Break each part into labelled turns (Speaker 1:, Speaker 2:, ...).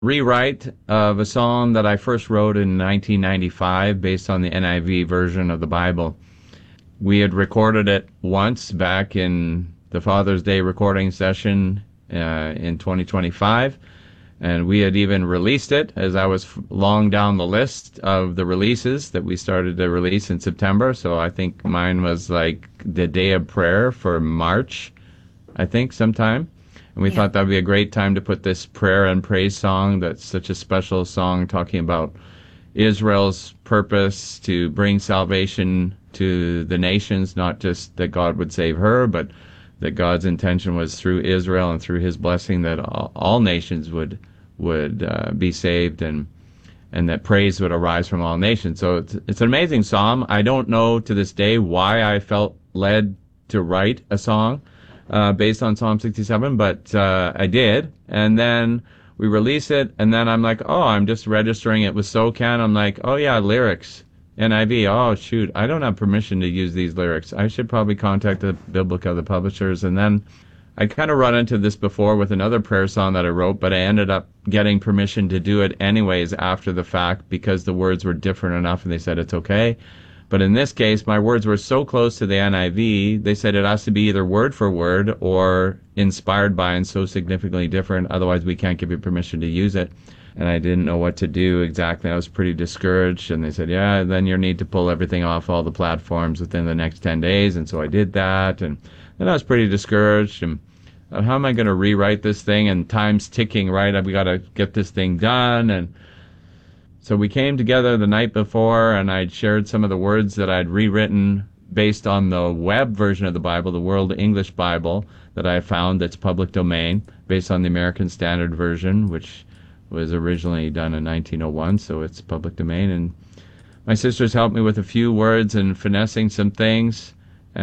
Speaker 1: rewrite of a song that I first wrote in 1995 based on the NIV version of the Bible. We had recorded it once back in the Father's Day recording session in 2025, and we had even released it as I was long down the list of the releases that we started to release in September. So I think mine was like the day of prayer for March, I think, sometime. And we
Speaker 2: Yeah.
Speaker 1: thought that would be a great time to put this prayer and praise song that's such a special song talking about Israel's purpose to bring salvation to the nations, not just that God would save her, but that God's intention was through Israel and through his blessing that all nations would be saved, and that praise would arise from all nations. So it's an amazing psalm. I don't know to this day why I felt led to write a song based on Psalm 67, but I did. And then we release it, and then I'm like, oh, I'm just registering it with SOCAN. I'm like, oh yeah, lyrics, NIV. Oh shoot, I don't have permission to use these lyrics. I should probably contact the Biblica, the publishers. And then I kind of run into this before with another prayer song that I wrote, but I ended up getting permission to do it anyways after the fact because the words were different enough, and they said it's okay. But in this case, my words were so close to the NIV, they said it has to be either word for word or inspired by and so significantly different, otherwise we can't give you permission to use it. And I didn't know what to do exactly. I was pretty discouraged, and they said, yeah, then you need to pull everything off all the platforms within the next 10 days. And so I did that, and then I was pretty discouraged, and how am I going to rewrite this thing? And time's ticking, right? We got to get this thing done. And so we came together the night before, and I'd shared some of the words that I'd rewritten based on the web version of the Bible, the World English Bible that I found that's public domain, based on the American Standard Version, which was originally done in 1901, so it's public domain. And my sisters helped me with a few words and finessing some things.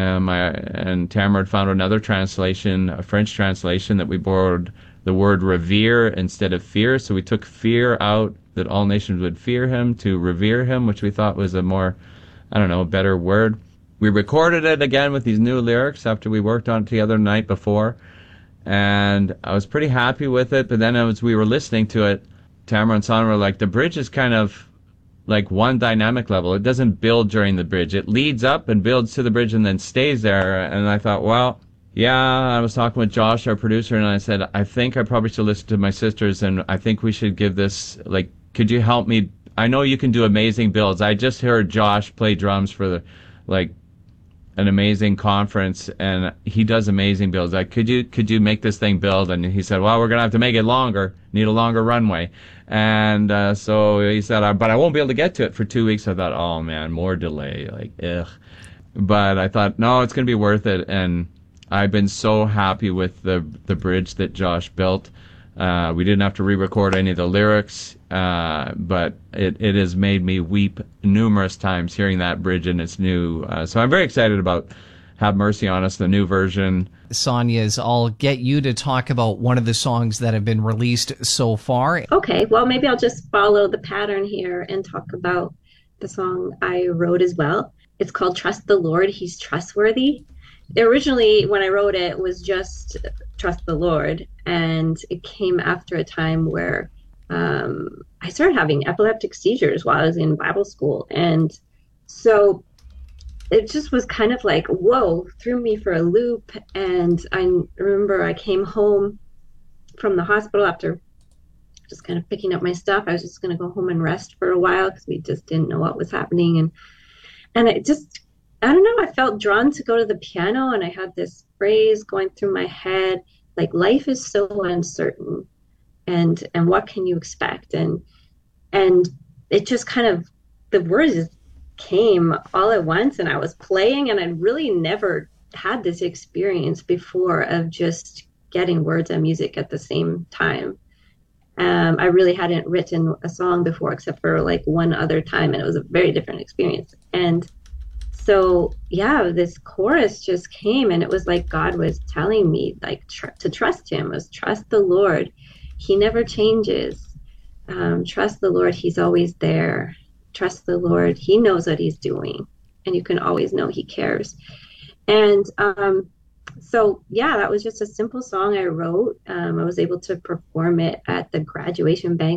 Speaker 1: And Tamara had found another translation, a French translation, that we borrowed the word revere instead of fear. So we took fear out, that all nations would fear him, to revere him, which we thought was a more, I don't know, better word. We recorded it again with these new lyrics after we worked on it together the night before. And I was pretty happy with it. But then as we were listening to it, Tamara and Son were like, the bridge is kind of like one dynamic level. It doesn't build during the bridge. It leads up and builds to the bridge and then stays there. And I thought, well, yeah, I was talking with Josh, our producer, and I said, I think I probably should listen to my sisters, and I think we should give this, like, could you help me? I know you can do amazing builds. I just heard Josh play drums for an amazing conference, and he does amazing builds. Like, could you make this thing build? And he said, well, we're gonna have to make it longer, need a longer runway. And so he said, but I won't be able to get to it for 2 weeks. I thought, oh man, more delay, like, ugh. But I thought, no, it's gonna be worth it. And I've been so happy with the bridge that Josh built. We didn't have to re-record any of the lyrics, but it has made me weep numerous times hearing that bridge in its new. So I'm very excited about Have Mercy on Us, the new version.
Speaker 2: Sonia's, I'll get you to talk about one of the songs that have been released so far.
Speaker 3: Okay, well, maybe I'll just follow the pattern here and talk about the song I wrote as well. It's called Trust the Lord, He's Trustworthy. Originally, when I wrote it, was just Trust the Lord, and it came after a time where I started having epileptic seizures while I was in Bible school. And so it just was kind of like, whoa, threw me for a loop. And I remember I came home from the hospital after just kind of picking up my stuff. I was just going to go home and rest for a while because we just didn't know what was happening. And it just, I don't know, I felt drawn to go to the piano, and I had this phrase going through my head, like, life is so uncertain, and what can you expect? And it just kind of, the words just came all at once, and I was playing, and I'd really never had this experience before of just getting words and music at the same time. I really hadn't written a song before except for like one other time, and it was a very different experience. And so, yeah, this chorus just came, and it was like God was telling me, like, to trust him, was trust the Lord. He never changes. Trust the Lord. He's always there. Trust the Lord. He knows what he's doing, and you can always know he cares. And So yeah, that was just a simple song I wrote. I was able to perform it at the graduation banquet